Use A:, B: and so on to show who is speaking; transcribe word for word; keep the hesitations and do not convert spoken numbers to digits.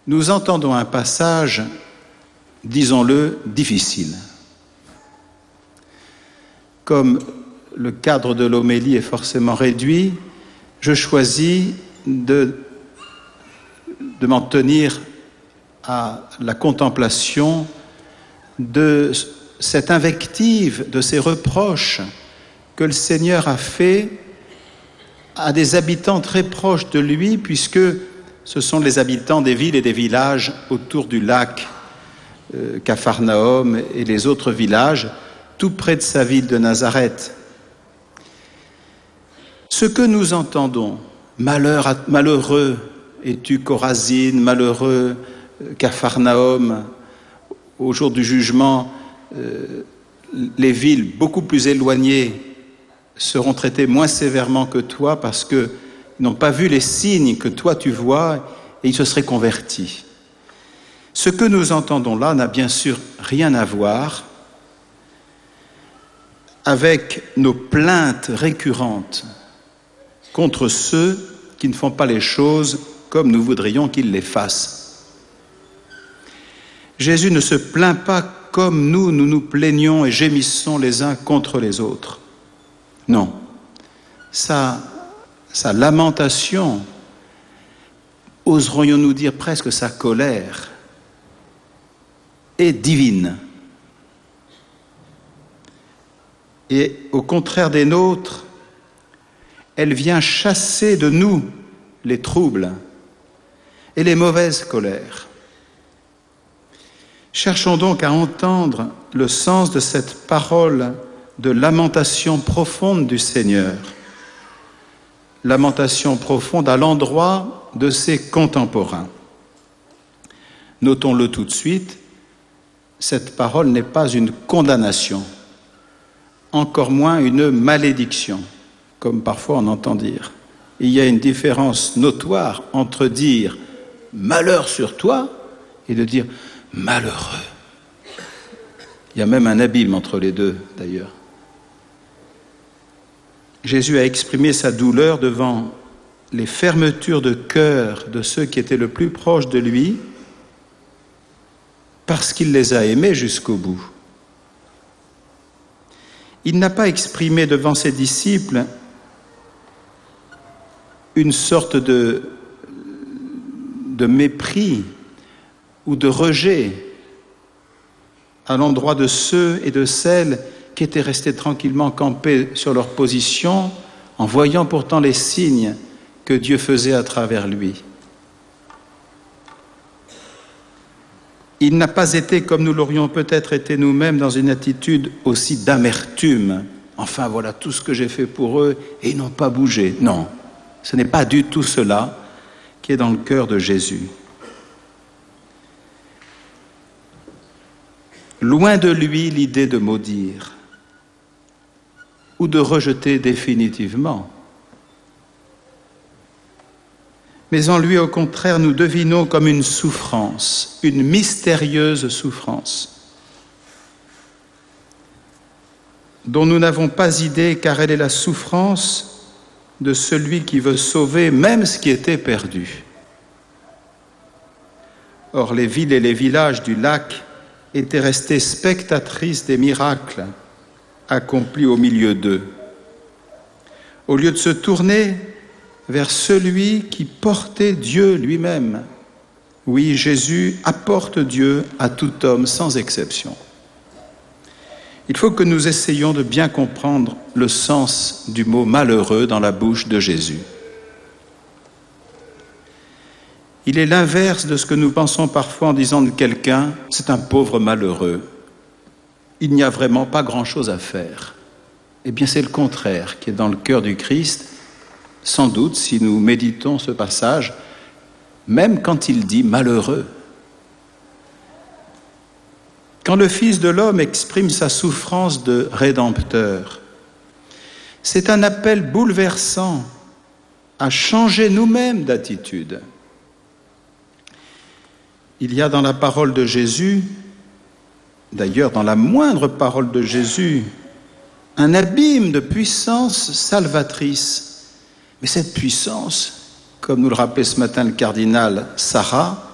A: nous entendons un passage, disons-le, difficile. Comme le cadre de l'homélie est forcément réduit, je choisis de, de m'en tenir à la contemplation de cette invective, de ces reproches que le Seigneur a fait à des habitants très proches de lui, puisque ce sont les habitants des villes et des villages autour du lac euh, Capharnaüm et les autres villages, tout près de sa ville de Nazareth. Ce que nous entendons, malheur, malheureux es-tu Chorazine, malheureux Capharnaüm, au jour du jugement, euh, les villes beaucoup plus éloignées seront traitées moins sévèrement que toi parce qu'ils n'ont pas vu les signes que toi tu vois et ils se seraient convertis. Ce que nous entendons là n'a bien sûr rien à voir avec nos plaintes récurrentes contre ceux qui ne font pas les choses comme nous voudrions qu'ils les fassent. Jésus ne se plaint pas comme nous, nous nous plaignons et gémissons les uns contre les autres. Non, sa, sa lamentation, oserions-nous dire presque sa colère, est divine. Et au contraire des nôtres, elle vient chasser de nous les troubles et les mauvaises colères. Cherchons donc à entendre le sens de cette parole de lamentation profonde du Seigneur. Lamentation profonde à l'endroit de ses contemporains. Notons-le tout de suite, cette parole n'est pas une condamnation, encore moins une malédiction, comme parfois on entend dire. Il y a une différence notoire entre dire « malheur sur toi » et de dire « malheureux ». Il y a même un abîme entre les deux, d'ailleurs. Jésus a exprimé sa douleur devant les fermetures de cœur de ceux qui étaient le plus proches de lui, parce qu'il les a aimés jusqu'au bout. Il n'a pas exprimé devant ses disciples une sorte de, de mépris ou de rejet à l'endroit de ceux et de celles qui étaient restés tranquillement campés sur leur position, en voyant pourtant les signes que Dieu faisait à travers lui. Il n'a pas été, comme nous l'aurions peut-être été nous-mêmes, dans une attitude aussi d'amertume. Enfin, voilà tout ce que j'ai fait pour eux et ils n'ont pas bougé. Non, ce n'est pas du tout cela qui est dans le cœur de Jésus. Loin de lui l'idée de maudire ou de rejeter définitivement. Mais en lui, au contraire, nous devinons comme une souffrance, une mystérieuse souffrance, dont nous n'avons pas idée, car elle est la souffrance de celui qui veut sauver même ce qui était perdu. Or, les villes et les villages du lac étaient restés spectatrices des miracles accomplis au milieu d'eux. Au lieu de se tourner vers celui qui portait Dieu lui-même. Oui, Jésus apporte Dieu à tout homme sans exception. Il faut que nous essayions de bien comprendre le sens du mot malheureux dans la bouche de Jésus. Il est l'inverse de ce que nous pensons parfois en disant de quelqu'un « c'est un pauvre malheureux ». Il n'y a vraiment pas grand-chose à faire. Eh bien, c'est le contraire qui est dans le cœur du Christ. Sans doute, si nous méditons ce passage, même quand il dit « malheureux ». Quand le Fils de l'homme exprime sa souffrance de rédempteur, c'est un appel bouleversant à changer nous-mêmes d'attitude. Il y a dans la parole de Jésus, d'ailleurs dans la moindre parole de Jésus, un abîme de puissance salvatrice. Mais cette puissance, comme nous le rappelait ce matin le cardinal Sarah,